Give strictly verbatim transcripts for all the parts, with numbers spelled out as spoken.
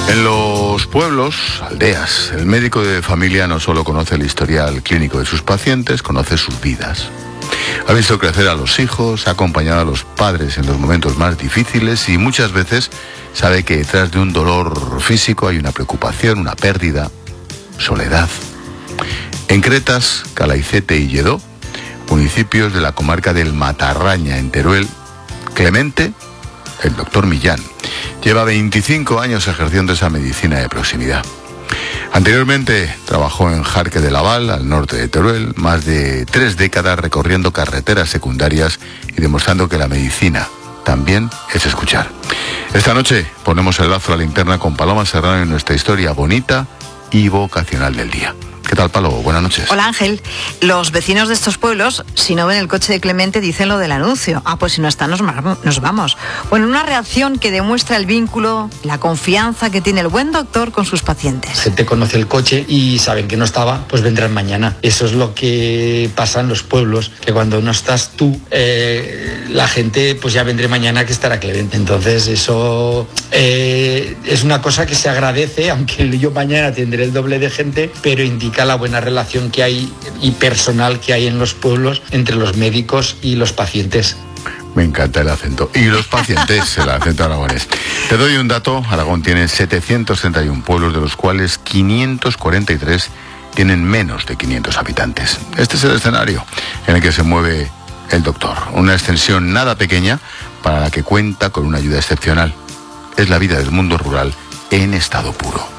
En los pueblos, aldeas, el médico de familia no solo conoce el historial clínico de sus pacientes, conoce sus vidas. Ha visto crecer a los hijos, ha acompañado a los padres en los momentos más difíciles y muchas veces sabe que detrás de un dolor físico hay una preocupación, una pérdida, soledad. En Cretas, Calaicete y Lledó, municipios de la comarca del Matarraña, en Teruel, Clemente, el doctor Millán, lleva veinticinco años ejerciendo esa medicina de proximidad. Anteriormente trabajó en Jarque de la Val, al norte de Teruel, más de tres décadas recorriendo carreteras secundarias y demostrando que la medicina también es escuchar. Esta noche ponemos el lazo a la linterna con Paloma Serrano en nuestra historia bonita y vocacional del día. ¿Qué tal, Palo? Buenas noches. Hola, Ángel. Los vecinos de estos pueblos, si no ven el coche de Clemente, dicen lo del anuncio. Ah, pues si no está, nos, nos vamos. Bueno, una reacción que demuestra el vínculo, la confianza que tiene el buen doctor con sus pacientes. La gente conoce el coche y saben que no estaba, pues vendrán mañana. Eso es lo que pasa en los pueblos, que cuando no estás tú, eh, la gente, pues ya vendré mañana que estará Clemente. Entonces eso eh, es una cosa que se agradece, aunque yo mañana tendré el doble de gente, pero indica la buena relación que hay y personal que hay en los pueblos entre los médicos y los pacientes. Me encanta el acento. Y los pacientes, el acento aragonés. Te doy un dato. Aragón tiene setecientos treinta y uno pueblos, de los cuales quinientos cuarenta y tres tienen menos de quinientos habitantes. Este es el escenario en el que se mueve el doctor. Una extensión nada pequeña para la que cuenta con una ayuda excepcional. Es la vida del mundo rural en estado puro.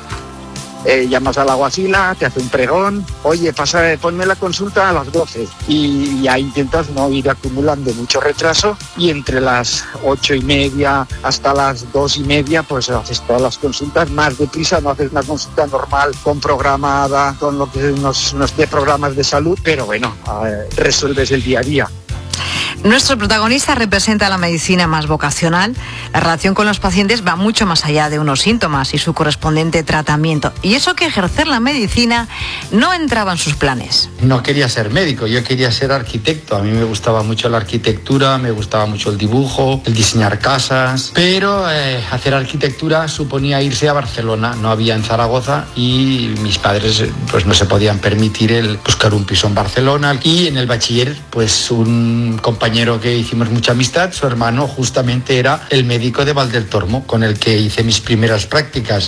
Eh, llamas a la guasila, te hace un pregón, oye, pasa, ponme la consulta a las doce y ya intentas no ir acumulando mucho retraso y entre las ocho y media hasta las dos y media pues haces todas las consultas más deprisa, no haces una consulta normal con programada, con lo que nos, nos dé programas de salud, pero bueno, eh, resuelves el día a día. Nuestro protagonista representa la medicina más vocacional. La relación con los pacientes va mucho más allá de unos síntomas y su correspondiente tratamiento. Y eso que ejercer la medicina no entraba en sus planes. No quería ser médico, yo quería ser arquitecto. A mí me gustaba mucho la arquitectura, me gustaba mucho el dibujo, el diseñar casas. Pero eh, hacer arquitectura suponía irse a Barcelona. No había en Zaragoza y mis padres pues no se podían permitir el buscar un piso en Barcelona. Y en el bachiller, pues un compañero que hicimos mucha amistad, su hermano justamente era el médico de Valdeltormo, con el que hice mis primeras prácticas.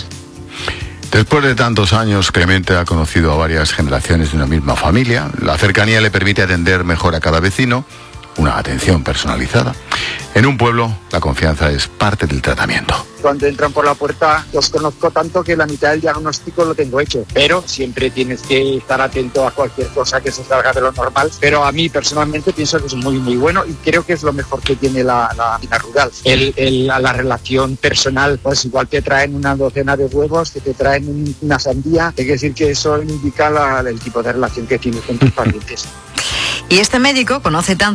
Después de tantos años, Clemente ha conocido a varias generaciones de una misma familia. La cercanía le permite atender mejor a cada vecino, una atención personalizada. En un pueblo, la confianza es parte del tratamiento. Cuando entran por la puerta, los conozco tanto que la mitad del diagnóstico lo tengo hecho, pero siempre tienes que estar atento a cualquier cosa que se salga de lo normal. Pero a mí personalmente pienso que es muy muy bueno y creo que es lo mejor que tiene la, la medicina rural. El, el, la relación personal, pues igual te traen una docena de huevos, que te traen un, una sandía, hay que decir que eso indica la, el tipo de relación que tienes con tus pacientes. Y este médico conoce tanto